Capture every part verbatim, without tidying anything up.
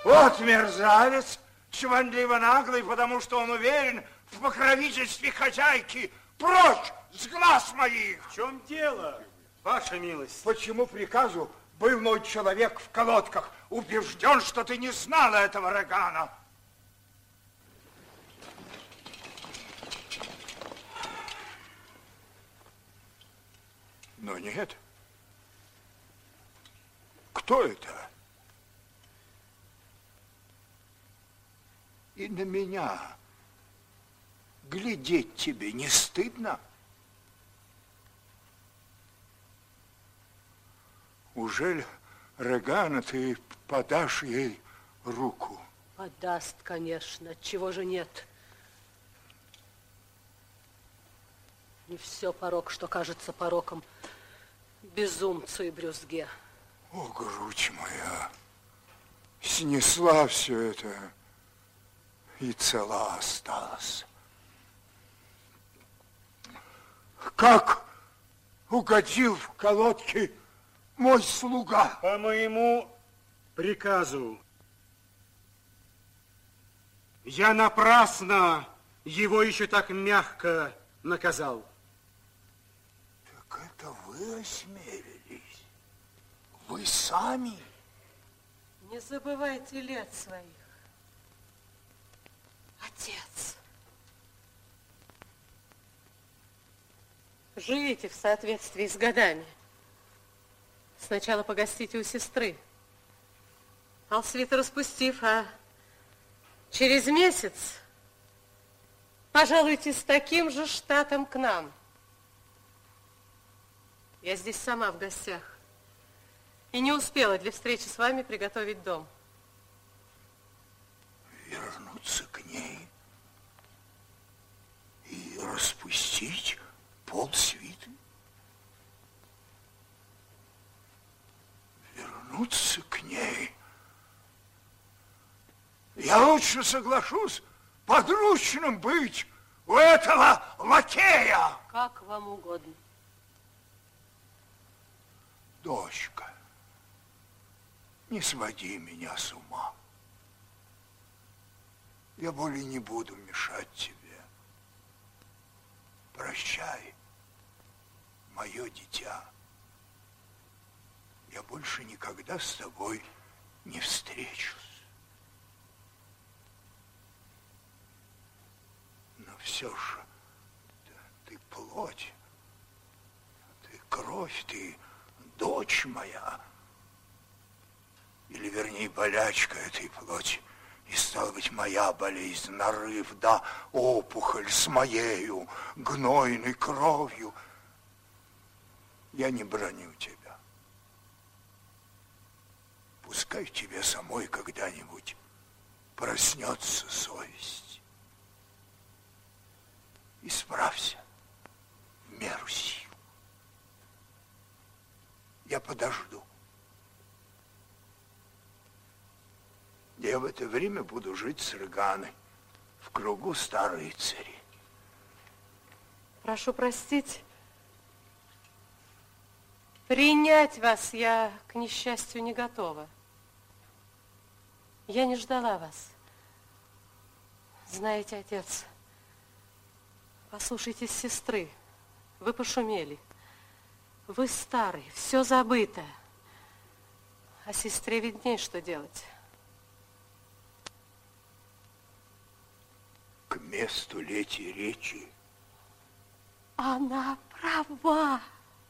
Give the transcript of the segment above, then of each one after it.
Вот мерзавец, чванливо наглый, потому что он уверен в покровительстве хозяйки. Прочь с глаз моих! В чем дело, ваша милость? По чему приказу был мой человек в колодках? Убежден, что ты не знала этого Регана. Но нет. Кто это? И на меня глядеть тебе не стыдно? Ужель, Регана, ты подашь ей руку? Подаст, конечно. Чего же нет? Не все порок, что кажется пороком безумцу и брюзге. О, грудь моя, снесла все это и цела осталась. Как угодил в колодки мой слуга? По моему приказу. Я напрасно его еще так мягко наказал. Так это вы осмелились? Вы сами? Не забывайте лет своих. Отец. Живите в соответствии с годами. Сначала погостите у сестры. Алсвита распустив, а через месяц пожалуйте с таким же штатом к нам. Я здесь сама в гостях и не успела для встречи с вами приготовить дом. Вернуться к ней и распустить полсвиты? Вернуться к ней? Я лучше соглашусь подручным быть у этого лакея. Как вам угодно. Дочка, не своди меня с ума. Я более не буду мешать тебе. Прощай, мое дитя. Я больше никогда с тобой не встречусь. Но все же ты, ты плоть, ты кровь, ты дочь моя. Или, вернее, болячка этой плоти. И, стала быть, моя болезнь, нарыв, да, опухоль с моею гнойной кровью. Я не браню тебя. Пускай в тебе самой когда-нибудь проснется совесть. Исправься в меру сил. Я подожду. Я в это время буду жить с Реганой в кругу старой цари. Прошу простить. Принять вас я, к несчастью, не готова. Я не ждала вас. Знаете, отец, послушайтесь сестры. Вы пошумели. Вы старый, все забыто. А сестре видней, что делать. К месту лети речи. Она права.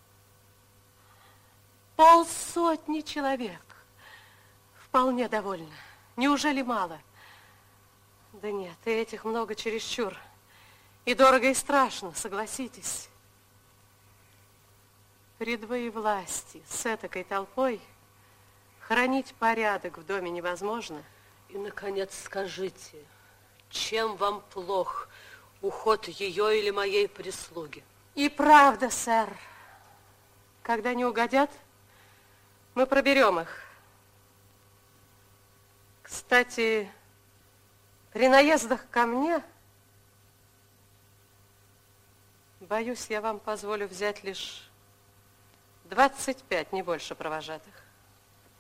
Полсотни человек. Вполне довольна. Неужели мало? Да нет, и этих много чересчур. И дорого, и страшно, согласитесь. При двоевластии с этакой толпой хранить порядок в доме невозможно. И, наконец, скажите, чем вам плох уход ее или моей прислуги? И правда, сэр. Когда не угодят, мы проберем их. Кстати, при наездах ко мне, боюсь, я вам позволю взять лишь двадцать пять, не больше провожатых.